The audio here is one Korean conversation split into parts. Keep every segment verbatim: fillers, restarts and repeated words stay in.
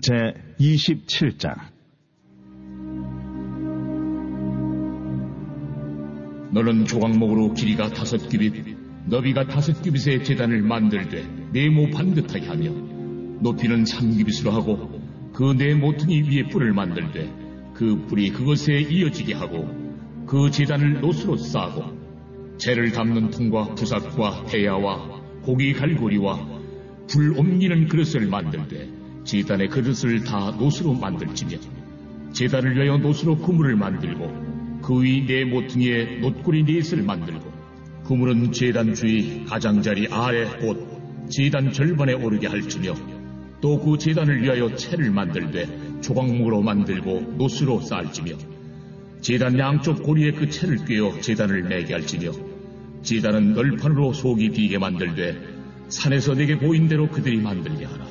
제이십칠 장. 너는 조각목으로 길이가 다섯 규빗, 너비가 다섯 규빗의 제단을 만들되 네모 반듯하게 하며, 높이는 삼 규빗으로 하고, 그 네 모퉁이 위에 뿔을 만들되 그 뿔이 그것에 이어지게 하고, 그 제단을 노수로 싸고, 재를 담는 통과 부삭과 해야와 고기 갈고리와 불 옮기는 그릇을 만들되 제단의 그릇을 다 노수로 만들지며, 제단을 위하여 노수로 그물을 만들고 그 위 네 모퉁이에 놋고리 넷을 만들고, 그물은 제단 주위 가장자리 아래 곧 제단 절반에 오르게 할지며, 또 그 제단을 위하여 채를 만들되 조각목으로 만들고 노수로 쌓을지며, 제단 양쪽 고리에 그 채를 꿰어 제단을 매게 할지며, 제단은 널판으로 속이 비게 만들되 산에서 내게 보인 대로 그들이 만들게 하라.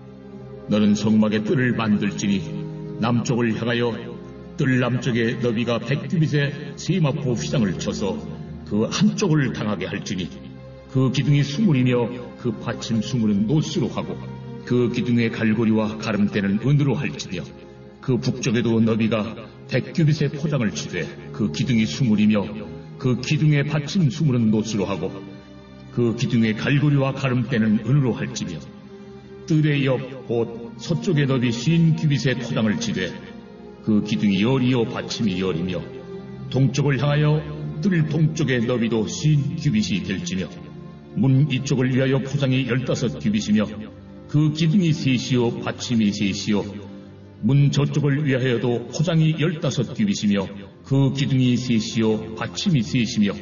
너는 성막에 뜰을 만들지니 남쪽을 향하여 뜰 남쪽에 너비가 백 규빗의 세마포 휘장을 쳐서 그 한쪽을 당하게 할지니, 그 기둥이 수물이며 그 받침 수물은 노수로 하고, 그 기둥의 갈고리와 가름대는 은으로 할지며, 그 북쪽에도 너비가 백 규빗의 포장을 치되 그 기둥이 수물이며 그 기둥의 받침 수물은 노수로 하고, 그 기둥의 갈고리와 가름대는 은으로 할지며, 뜰의 옆 곧 서쪽에 너비 쉰 규빗의 토장을 치되 그 기둥이 열이요 받침이 열이며, 동쪽을 향하여 뜰 동쪽의 너비도 쉰 규빗이 될지며, 문 이쪽을 위하여 포장이 열다섯 규빗이며 그 기둥이 셋이요 받침이 셋이요, 문 저쪽을 위하여도 포장이 열다섯 규빗이며 그 기둥이 셋이요 받침이 셋이며,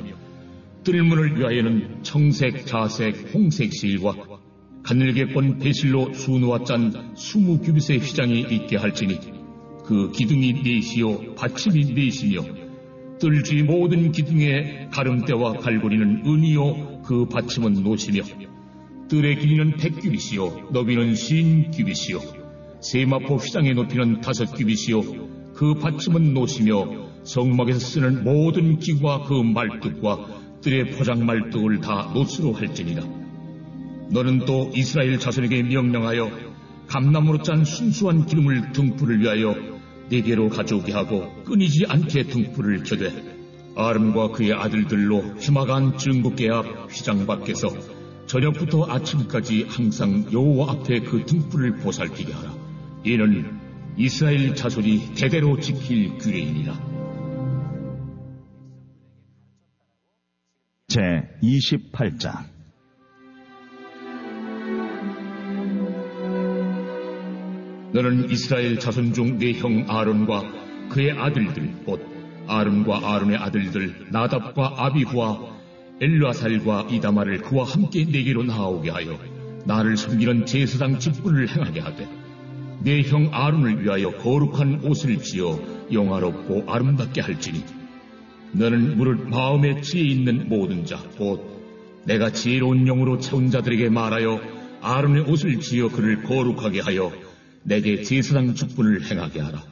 뜰문을 위하여는 청색, 자색, 홍색 실과 가늘게 꼰 배실로 수누와 짠 스무 규빗의 휘장이 있게 할지니, 그 기둥이 넷이요 받침이 넷이며, 뜰 주위 모든 기둥의 가름대와 갈고리는 은이요 그 받침은 노시며, 뜰의 길이는 백 규빗이요 너비는 쉰 규빗이요, 세마포 휘장의 높이는 다섯 규빗이요 그 받침은 노시며, 성막에서 쓰는 모든 기구와 그 말뚝과 뜰의 포장 말뚝을 다 노수로 할지니라. 너는 또 이스라엘 자손에게 명령하여 감나무로 짠 순수한 기름을 등불을 위하여 네게로 가져오게 하고 끊이지 않게 등불을 켜되, 아름과 그의 아들들로 휘마간 증거궤 앞 휘장 밖에서 저녁부터 아침까지 항상 여호와 앞에 그 등불을 보살피게 하라. 이는 이스라엘 자손이 대대로 지킬 규례이니라. 제이십팔 장. 너는 이스라엘 자손 중 네 형 아론과 그의 아들들 곧 아론과 아론의 아들들 나답과 아비후와 엘르아살과 이다마를 그와 함께 네게로 나아오게 하여 나를 섬기는 제사장 직분을 행하게 하되, 네 형 아론을 위하여 거룩한 옷을 지어 영화롭고 아름답게 할지니, 너는 무릇 마음에 지혜 있는 모든 자 곧 내가 지혜로운 영으로 채운 자들에게 말하여 아론의 옷을 지어 그를 거룩하게 하여 내게 제사장 직분을 행하게 하라.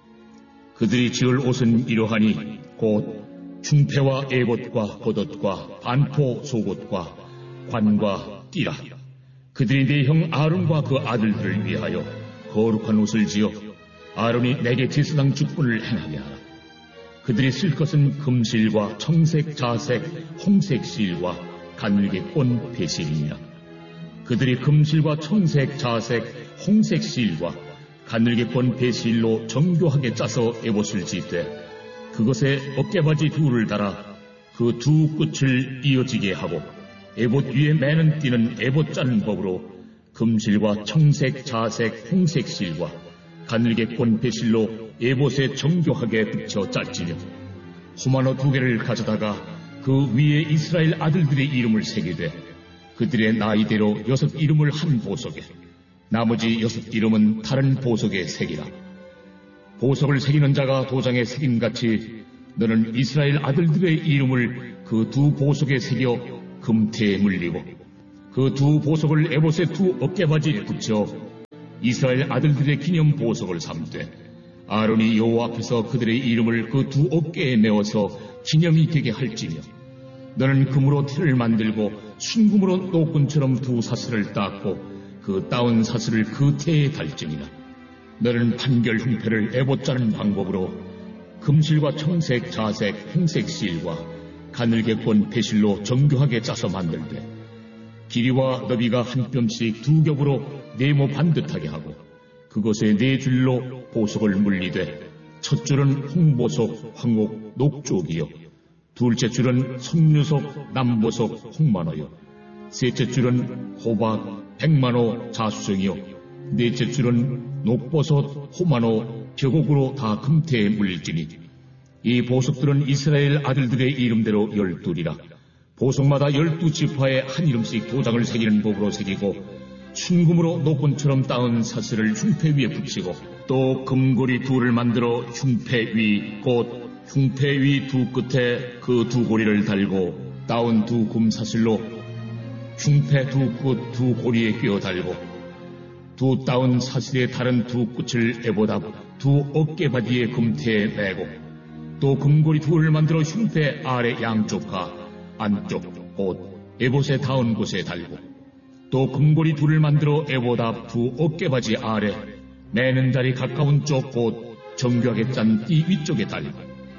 그들이 지을 옷은 이러하니 곧 중패와 에봇과 겉옷과 반포 속옷과 관과 띠라. 그들이 네 형 아론과 그 아들들을 위하여 거룩한 옷을 지어 아론이 내게 제사장 직분을 행하게 하라. 그들이 쓸 것은 금실과 청색, 자색, 홍색 실과 가늘게 꼰 배실이니라. 그들이 금실과 청색, 자색, 홍색 실과 가늘게 꼰 배실로 정교하게 짜서 에봇을 짓되 그것에 어깨바지 둘을 달아 그 두 끝을 이어지게 하고, 에봇 위에 매는 띠는 에봇 짜는 법으로 금실과 청색, 자색, 홍색 실과 가늘게 꼰 배실로 에봇에 정교하게 붙여 짤지며, 호마노 두 개를 가져다가 그 위에 이스라엘 아들들의 이름을 새기되 그들의 나이대로 여섯 이름을 한 보석에, 나머지 여섯 이름은 다른 보석에 새기라. 보석을 새기는 자가 도장에 새김같이 너는 이스라엘 아들들의 이름을 그 두 보석에 새겨 금태에 물리고, 그 두 보석을 에봇의 두 어깨바지에 붙여 이스라엘 아들들의 기념 보석을 삼되, 아론이 여호와 앞에서 그들의 이름을 그 두 어깨에 메어서 기념이 되게 할지며, 너는 금으로 틀을 만들고 순금으로 노끈처럼 두 사슬을 닦고 그 따온 사슬을 그 태에 달지니라. 너는 판결 흉패를 에봇 짜는 방법으로 금실과 청색, 자색, 행색 실과 가늘게 꼰 배실로 정교하게 짜서 만들되 길이와 너비가 한 뼘씩 두 겹으로 네모 반듯하게 하고 그것에 네 줄로 보석을 물리되 첫 줄은 홍보석, 황옥, 녹쪽이요 둘째 줄은 석류석, 남보석, 홍만호요 셋째 줄은 호박, 백만호, 자수정이요 넷째 줄은 녹버섯, 호만호, 벽옥으로 다 금태에 물릴지니 이 보석들은 이스라엘 아들들의 이름대로 열둘이라 보석마다 열두 지파에 한 이름씩 도장을 새기는 법으로 새기고 순금으로 노건처럼 따은 사슬을 흉패 위에 붙이고 또 금고리 둘을 만들어 흉패 위 곧 흉패 위 두 끝에 그 두 고리를 달고 따은 두 금사슬로 흉패 두 끝 두 고리에 끼어 달고 두 따은 사슬의 다른 두 끝을 에봇 앞 두 어깨바디에 금태에 매고 또 금고리 둘을 만들어 흉패 아래 양쪽과 안쪽 곧 에봇에 닿은 곳에 달고 또 금고리 둘을 만들어 에봇 앞 두 어깨바지 아래 매는 다리 가까운 쪽 곧 정교하게 짠 띠 위쪽에 달고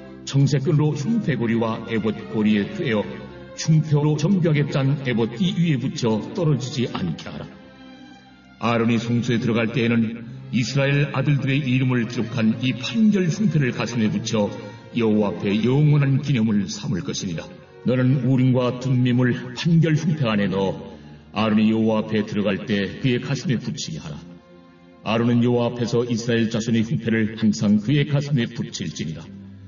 청색끈으로 흉패고리와 에봇 고리에 꿰어 흉패로 정교하게 짠 에봇 띠 위에 붙여 떨어지지 않게 하라. 아론이 성소에 들어갈 때에는 이스라엘 아들들의 이름을 기록한 이 판결 흉패를 가슴에 붙여 여호와 앞에 영원한 기념을 삼을 것이니라. 너는 우림과 둠밈을 판결 흉패 안에 넣어 아론이 여호와 앞에 들어갈 때 그의 가슴에 붙이게 하라. 아론은 여호와 앞에서 이스라엘 자손의 흉패를 항상 그의 가슴에 붙일지니라.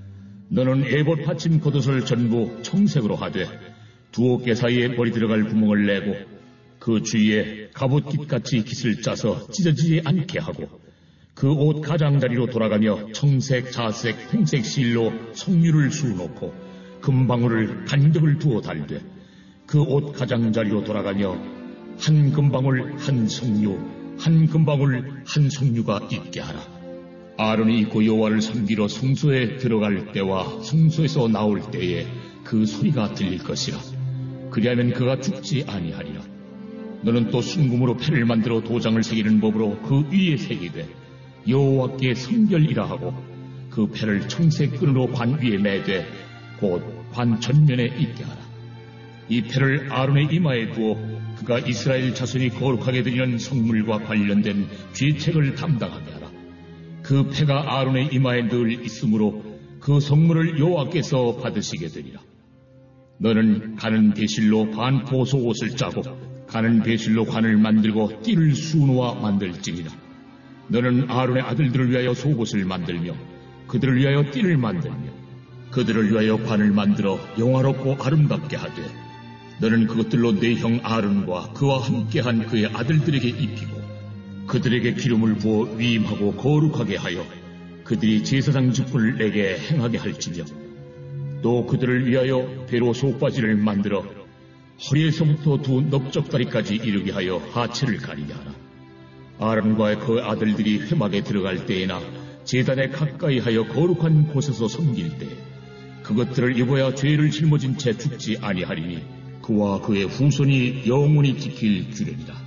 너는 에봇 받침 겉옷을 전부 청색으로 하되 두 어깨 사이에 머리 들어갈 구멍을 내고 그 주위에 갑옷깃같이 깃을 짜서 찢어지지 않게 하고 그 옷 가장자리로 돌아가며 청색, 자색, 행색 실로 석류를 수놓고 금방울을 간격을 두어 달되 그 옷 가장자리로 돌아가며 한 금방울 한 석류 한 금방울 한 석류가 있게 하라. 아론이 입고 여호와를 섬기러 성소에 들어갈 때와 성소에서 나올 때에 그 소리가 들릴 것이라. 그리하면 그가 죽지 아니하리라. 너는 또 순금으로 패를 만들어 도장을 새기는 법으로 그 위에 새기되 여호와께 성결이라 하고 그 패를 청색 끈으로 관 위에 매되 곧 관 전면에 있게 하라. 이 패를 아론의 이마에 두어 그가 이스라엘 자손이 거룩하게 드리는 성물과 관련된 죄책을 담당하게 하라. 그 패가 아론의 이마에 늘 있으므로 그 성물을 여호와께서 받으시게 되리라. 너는 가는 배실로 반 보소 옷을 짜고 가는 배실로 관을 만들고 띠를 수놓아 만들지니라. 너는 아론의 아들들을 위하여 속옷을 만들며 그들을 위하여 띠를 만들며 그들을 위하여 관을 만들어 영화롭고 아름답게 하되 너는 그것들로 네 형 아론과 그와 함께한 그의 아들들에게 입히고 그들에게 기름을 부어 위임하고 거룩하게 하여 그들이 제사장 직분을 내게 행하게 할지며 또 그들을 위하여 배로 속바지를 만들어 허리에서부터 두 넓적다리까지 이르게 하여 하체를 가리게 하라. 아론과 그 아들들이 회막에 들어갈 때에나 제단에 가까이 하여 거룩한 곳에서 섬길 때 그것들을 입어야 죄를 짊어진 채 죽지 아니하리니 그와 그의 후손이 영원히 지킬 규례니라.